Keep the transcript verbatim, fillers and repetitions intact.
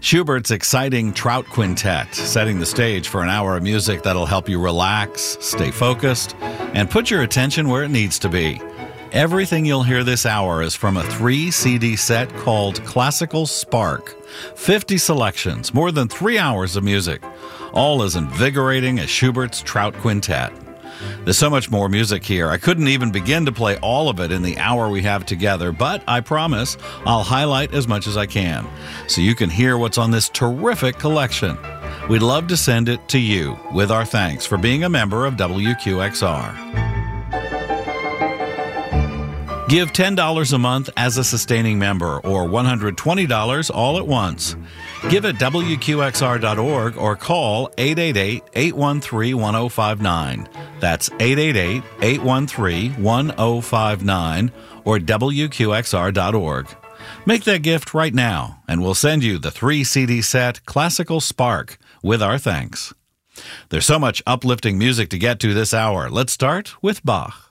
Schubert's exciting Trout Quintet, setting the stage for an hour of music that'll help you relax, stay focused, and put your attention where it needs to be. Everything you'll hear this hour is from a three C D set called Classical Spark. fifty selections, more than three hours of music, all as invigorating as Schubert's Trout Quintet. There's so much more music here. I couldn't even begin to play all of it in the hour we have together, but I promise I'll highlight as much as I can so you can hear what's on this terrific collection. We'd love to send it to you with our thanks for being a member of W Q X R. Give ten dollars a month as a sustaining member or one hundred twenty dollars all at once. Give at W Q X R dot org or call eight eight eight, eight one three, one zero five nine. That's eight eight eight, eight one three, one zero five nine or W Q X R dot org. Make that gift right now, and we'll send you the three C D set Classical Spark with our thanks. There's so much uplifting music to get to this hour. Let's start with Bach.